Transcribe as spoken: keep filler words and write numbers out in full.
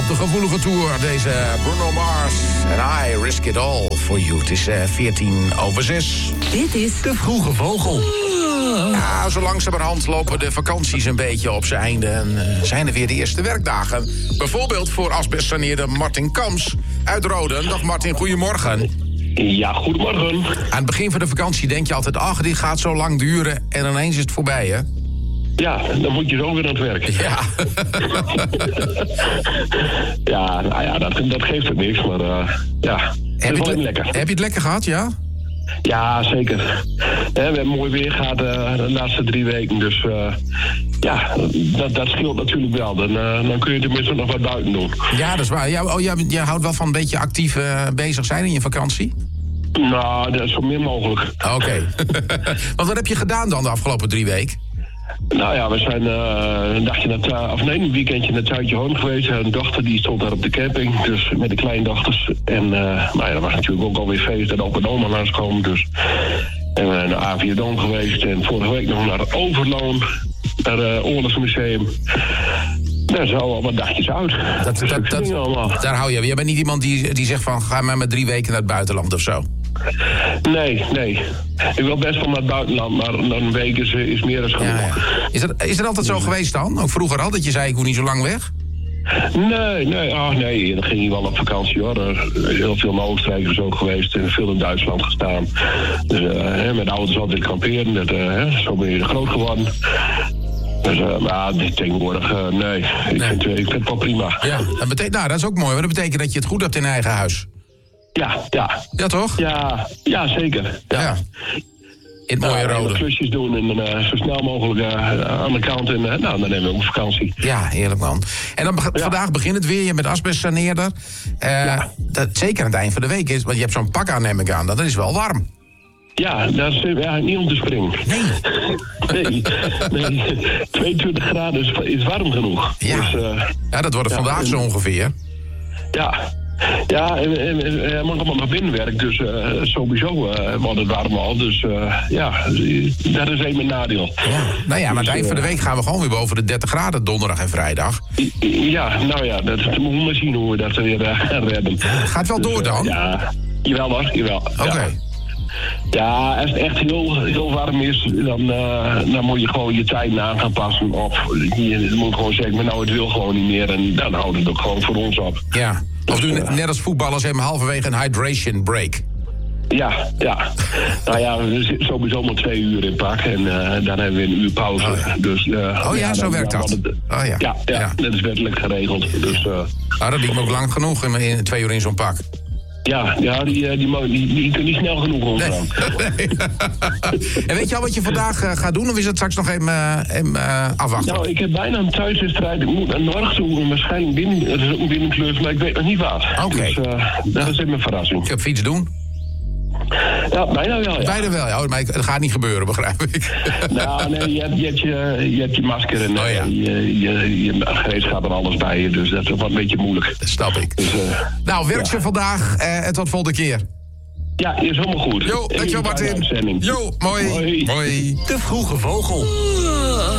op de gevoelige tour. Deze Bruno Mars en I Risk It All for You. Het is uh, veertien over zes. Dit is De Vroege Vogel. Ja, zo langzamerhand lopen de vakanties een beetje op zijn einde. En uh, zijn er weer de eerste werkdagen. Bijvoorbeeld voor asbestsaneerder Martin Kams uit Roden. Dag Martin, goedemorgen. Ja, goedemorgen. Aan het begin van de vakantie denk je altijd... ach, dit gaat zo lang duren en ineens is het voorbij, hè? Ja, dan moet je zo weer aan het werk. Ja. ja, nou ja, dat, dat geeft ook niks, maar uh, ja, het is wel even lekker. Heb je het lekker gehad, ja? Ja, zeker. We hebben mooi weer gehad uh, de laatste drie weken, dus uh, ja, dat, dat scheelt natuurlijk wel. Dan, uh, dan kun je tenminste nog wat buiten doen. Ja, dat is waar. Ja, oh, jij, jij houdt wel van een beetje actief uh, bezig zijn in je vakantie? Nou, dat is zo min mogelijk. Oké. Okay. Want wat heb je gedaan dan de afgelopen drie weken? Nou ja, we zijn uh, een dagje naar of nee, een weekendje naar Zuidje-Hoorn geweest. Een dochter die stond daar op de camping, dus met de kleindochters. En uh, nou ja, dat was natuurlijk ook alweer feest en opa en oma langskomen. Dus. En we zijn naar A vier Dom geweest en vorige week nog naar Overloon, naar het uh, Oorlogsmuseum. Daar zijn al wat dagjes uit. Dat, dus dat, dat, dat, daar hou je. Je bent niet iemand die, die zegt van ga maar met drie weken naar het buitenland of zo. Nee, nee. Ik wil best wel naar het buitenland, maar een week is, is meer dan genoeg. Ja, ja. Is, dat, is dat altijd zo geweest dan? Ook vroeger al, dat je zei ik hoef niet zo lang weg? Nee, nee, oh, nee. Dan ging je wel op vakantie hoor. Er is heel veel in Oostenrijk ook geweest en veel in Duitsland gestaan. Dus uh, met de ouders altijd kamperen, dat, uh, zo ben je groot geworden. Dus, uh, maar tegenwoordig, uh, nee. Ik, nee. Vind, uh, ik vind het wel prima. Ja, dat betekent, nou, dat is ook mooi, want dat betekent dat je het goed hebt in eigen huis. Ja, ja. Ja, toch? Ja, ja zeker. Ja. ja. In het mooie uh, Rode. Klusjes doen en uh, zo snel mogelijk uh, aan de kant. En uh, nou, dan nemen we ook vakantie. Ja, heerlijk man. En dan ja. vandaag begint het weer, je bent asbestsaneerder. Uh, ja. dat, zeker aan het eind van de week is, want je hebt zo'n pak aan, neem ik aan. Dat is wel warm. Ja, dat is ja, niet om te springen. Nee. nee, nee. tweeëntwintig graden is, is warm genoeg. Ja, dus, uh, ja dat wordt het ja, vandaag en, zo ongeveer. Ja. Ja, en, en, en hij mag allemaal naar binnen werken, dus uh, sowieso uh, wordt het warm al. Dus uh, ja, dat is even een nadeel. Ja. Nou ja, maar aan het eind van de week gaan we gewoon weer boven de dertig graden, donderdag en vrijdag. Ja, nou ja, dat moeten we maar zien hoe we dat weer uh, gaan redden. Gaat wel dus, door dan? Uh, ja, jawel hoor, jawel. Oké. Okay. Ja. Ja, als het echt heel, heel warm is, dan, uh, dan moet je gewoon je tijd aan gaan passen. Of je moet gewoon zeggen, nou het wil gewoon niet meer. En dan houdt het ook gewoon voor ons op. Ja, of doen net als voetballers hebben halverwege een hydration break. Ja, ja. Nou ja, we zitten sowieso maar twee uur in pak. En uh, dan hebben we een uur pauze. Oh ja, dus, uh, oh, ja, ja zo dan, werkt dat. Het, oh, ja. Ja, ja, ja, dat is wettelijk geregeld. Dus, uh, nou, dat liep me ook lang genoeg, in, in twee uur in zo'n pak. Ja, ja die, die, die, die, die kunnen niet snel genoeg omgaan. Nee. En weet je al wat je vandaag uh, gaat doen? Of is het straks nog even, uh, even uh, afwachten? Nou, ik heb bijna een thuiswedstrijd. Ik moet naar Norg toe en waarschijnlijk binnen. Het is ook een binnenklus, maar ik weet nog niet wat. Oké. Okay. Dus uh, dat is even een verrassing. Ik heb fiets doen? Ja, bijna wel, ja. Bijna wel, ja. Maar het gaat niet gebeuren, begrijp ik. Nou, nee, je hebt je, hebt je, je, hebt je masker en oh, ja. je, je, je gereedschap en alles bij je. Dus dat is wat een beetje moeilijk. Dat snap ik. Dus, uh, nou, werk ze ja. vandaag uh, en tot volgende keer. Ja, is helemaal goed. Jo, dankjewel Martin. Jo, mooi. Mooi. De Vroege Vogel.